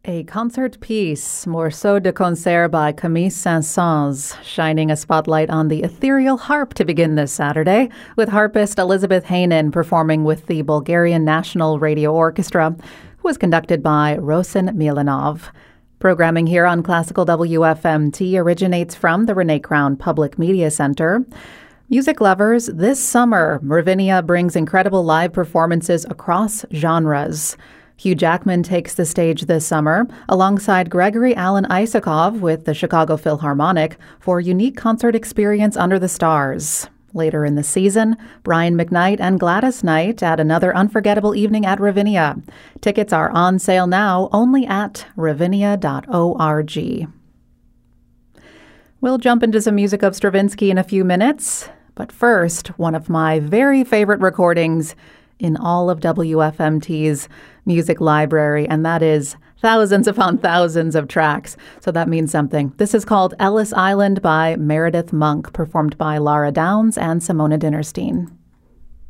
A concert piece, Morceau de Concert by Camille Saint-Saëns, shining a spotlight on the ethereal harp to begin this Saturday, with harpist Elizabeth Haynen performing with the Bulgarian National Radio Orchestra, who was conducted by Rosen Milanov. Programming here on Classical WFMT originates from the Renee Crown Public Media Center. Music lovers, this summer, Ravinia brings incredible live performances across genres. Hugh Jackman takes the stage this summer alongside Gregory Alan Isakov with the Chicago Philharmonic for a unique concert experience under the stars. Later in the season, Brian McKnight and Gladys Knight add another unforgettable evening at Ravinia. Tickets are on sale now only at ravinia.org. We'll jump into some music of Stravinsky in a few minutes, but first, one of my very favorite recordings in all of WFMT's music library, and that is thousands upon thousands of tracks. So that means something. This is called Ellis Island by Meredith Monk, performed by Laura Downs and Simona Dinnerstein.